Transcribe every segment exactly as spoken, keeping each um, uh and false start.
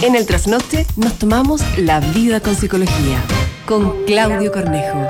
En el trasnoche nos tomamos la vida con psicología. Con Claudio Cornejo.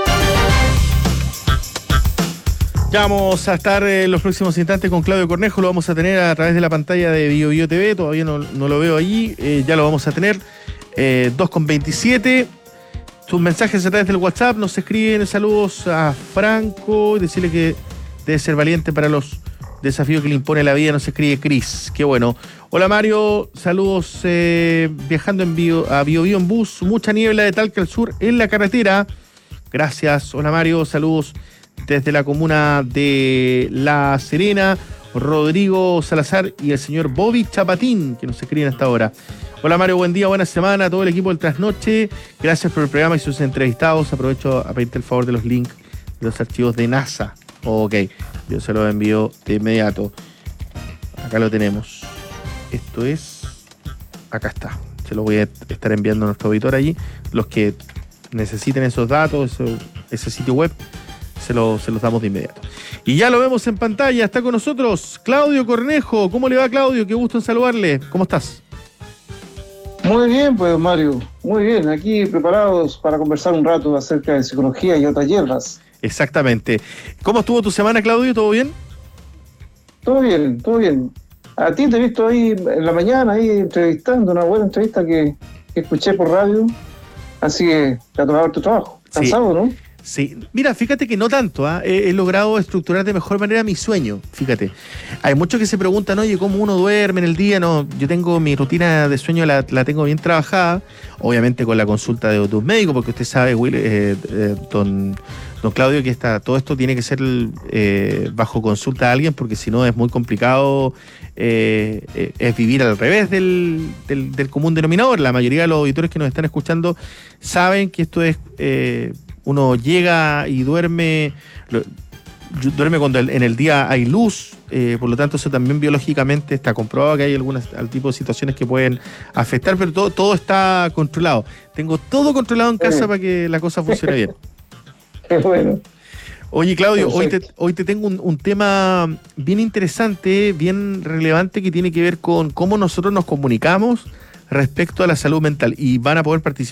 Ya vamos a estar en los próximos instantes con Claudio Cornejo. Lo vamos a tener a través de la pantalla de Bio Bio T V. Todavía no, no lo veo allí. Eh, ya lo vamos a tener. Eh, dos con veintisiete. Sus mensajes a través del WhatsApp. Nos escriben saludos a Franco. Y decirle que debe ser valiente para los desafíos que le impone la vida. Nos escribe Cris. Qué bueno. Hola Mario. Saludos eh, viajando en Bio, a Bio Bio en bus. Mucha niebla de Talca al sur en la carretera. Gracias. Hola Mario. Saludos desde la comuna de La Serena, Rodrigo Salazar y el señor Bobby Chapatín, que nos escriben hasta ahora. Hola Mario, buen día, buena semana a todo el equipo del Trasnoche. Gracias por el programa y sus entrevistados. Aprovecho a pedirte el favor de los links de los archivos de NASA. Ok, yo se los envío de inmediato. Acá lo tenemos. Esto es... Acá está. Se los voy a estar enviando a nuestro auditor allí. Los que necesiten esos datos, ese, ese sitio web, Se, lo, se los damos de inmediato. Y ya lo vemos en pantalla, está con nosotros Claudio Cornejo. ¿Cómo le va, Claudio? Qué gusto en saludarle. ¿Cómo estás? Muy bien, pues, Mario. Muy bien, aquí preparados para conversar un rato acerca de psicología y otras hierbas. Exactamente. ¿Cómo estuvo tu semana, Claudio? ¿Todo bien? Todo bien, todo bien. A ti te he visto ahí en la mañana, ahí entrevistando, una buena entrevista que, que escuché por radio. Así que te ha tomado tu trabajo. Cansado, sí. ¿No? Sí, mira, fíjate que no tanto, ¿eh? he, he logrado estructurar de mejor manera mi sueño, fíjate. Hay muchos que se preguntan, oye, ¿cómo uno duerme en el día? No, yo tengo mi rutina de sueño, la, la tengo bien trabajada, obviamente con la consulta de, de un médico, porque usted sabe, Will, eh, eh, don, don Claudio, que está, todo esto tiene que ser eh, bajo consulta de alguien, porque si no es muy complicado, eh, eh, es vivir al revés del, del, del común denominador. La mayoría de los auditores que nos están escuchando saben que esto es... Eh, uno llega y duerme, duerme cuando en el día hay luz, eh, por lo tanto eso también biológicamente está comprobado que hay algunos tipo de situaciones que pueden afectar, pero todo, todo está controlado. Tengo todo controlado en casa para que la cosa funcione bien. Qué bueno. Oye, Claudio, hoy te, hoy te tengo un, un tema bien interesante, bien relevante, que tiene que ver con cómo nosotros nos comunicamos respecto a la salud mental, y van a poder participar